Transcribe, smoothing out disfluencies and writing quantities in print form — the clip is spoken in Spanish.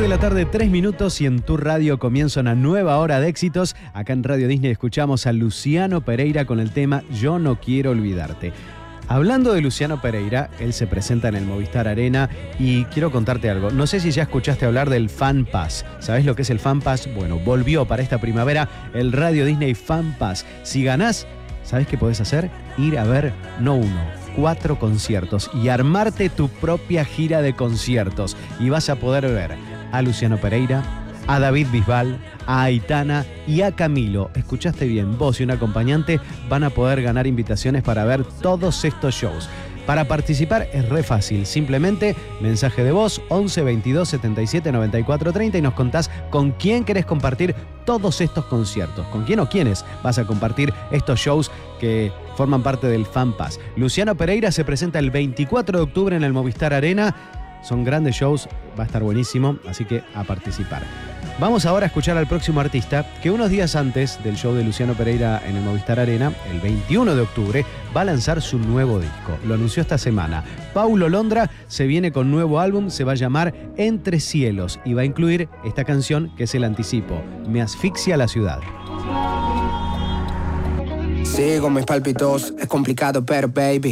de la tarde, 3 minutos, y en tu radio comienza una nueva hora de éxitos. Acá en Radio Disney escuchamos a Luciano Pereira con el tema Yo no quiero olvidarte. Hablando de Luciano Pereira, él se presenta en el Movistar Arena y quiero contarte algo. No sé si ya escuchaste hablar del Fan Pass. ¿Sabés lo que es el Fan Pass? Bueno, volvió para esta primavera el Radio Disney Fan Pass. Si ganás, ¿sabés qué podés hacer? Ir a ver no uno, 4 conciertos y armarte tu propia gira de conciertos. Y vas a poder ver a Luciano Pereira, a David Bisbal, a Aitana y a Camilo. Escuchaste bien, vos y un acompañante van a poder ganar invitaciones para ver todos estos shows. Para participar es re fácil, simplemente mensaje de voz 11 22 77 94 30 y nos contás con quién querés compartir todos estos conciertos, con quién o quiénes vas a compartir estos shows que forman parte del Fan Pass. Luciano Pereira se presenta el 24 de octubre en el Movistar Arena. Son grandes shows, va a estar buenísimo, así que a participar. Vamos ahora a escuchar al próximo artista que unos días antes del show de Luciano Pereira en el Movistar Arena, el 21 de octubre, va a lanzar su nuevo disco. Lo anunció esta semana. Paulo Londra se viene con nuevo álbum, se va a llamar Entre Cielos y va a incluir esta canción que es el anticipo, Me asfixia la ciudad. Sigo mis palpitos, es complicado pero baby,